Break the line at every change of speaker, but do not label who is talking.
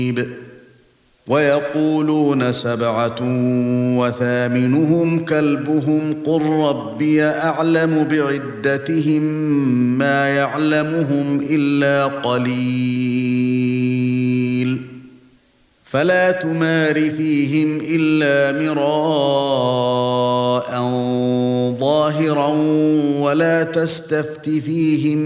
ويقولون 7 وثامنهم كلبهم قل ربي أعلم بعدتهم ما يعلمهم إلا قليل فلا تمار فيهم إلا مراء ظاهرا ولا تستفت فيهم